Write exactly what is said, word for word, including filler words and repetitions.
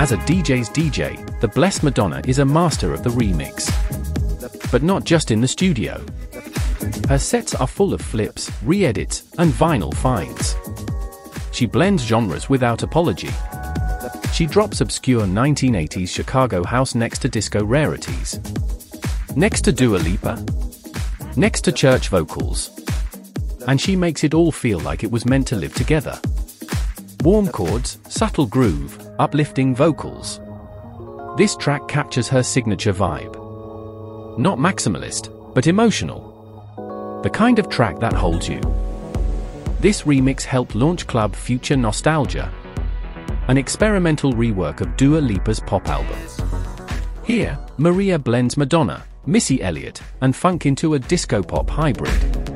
As a D J's D J, the Blessed Madonna is a master of the remix. But not just in the studio. Her sets are full of flips, re-edits, and vinyl finds. She blends genres without apology. She drops obscure nineteen eighties Chicago house next to disco rarities. Next to Dua Lipa. Next to church vocals. And she makes it all feel like it was meant to live together. Warm chords, subtle groove, uplifting vocals. This track captures her signature vibe. Not maximalist, but emotional. The kind of track that holds you. This remix helped launch Club Future Nostalgia, an experimental rework of Dua Lipa's pop album. Here, Maria blends Madonna, Missy Elliott, and funk into a disco-pop hybrid.